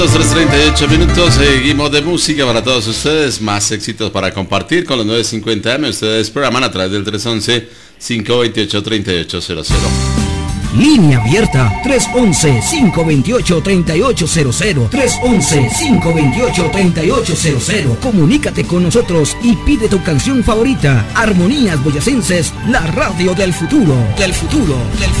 3:38 minutos, seguimos de música para todos ustedes, más éxitos para compartir con los 950M. Ustedes programan a través del 311-528-3800. Línea abierta 311-528-3800. 311-528-3800. Comunícate con nosotros y pide tu canción favorita. Armonías Boyacenses, la radio del futuro.